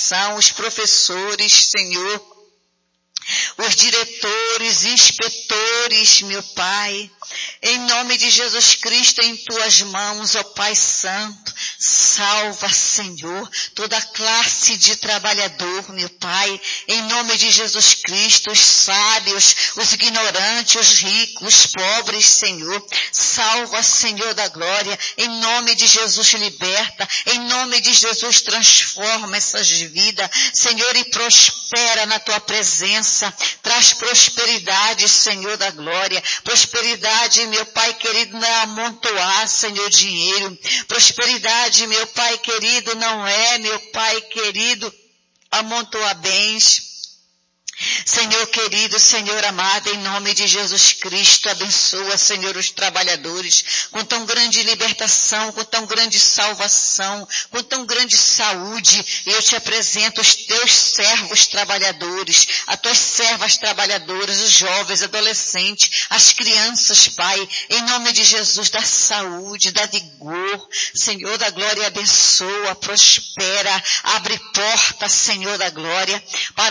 educação, os professores, Senhor, os diretores, inspetores, meu Pai, em nome de Jesus Cristo, em tuas mãos, ó Pai Santo, salva, Senhor, toda classe de trabalhador, meu Pai, em nome de Jesus Cristo, os sábios, os ignorantes, os ricos, os pobres, Senhor, salva, Senhor da glória, em nome de Jesus liberta, em nome de Jesus transforma essas vidas, Senhor, e prospera na tua presença. Traz prosperidade, Senhor da glória, prosperidade, meu Pai querido, não é amontoar, Senhor, dinheiro, prosperidade, meu Pai querido, não é, meu Pai querido, amontoar bens. Senhor querido, Senhor amado, em nome de Jesus Cristo, abençoa, Senhor, os trabalhadores, com tão grande libertação, com tão grande salvação, com tão grande saúde. Eu te apresento os teus servos trabalhadores, as tuas servas trabalhadoras, os jovens, adolescentes, as crianças, Pai, em nome de Jesus, dá saúde, dá vigor, Senhor da glória, abençoa, prospera, abre porta, Senhor da glória, para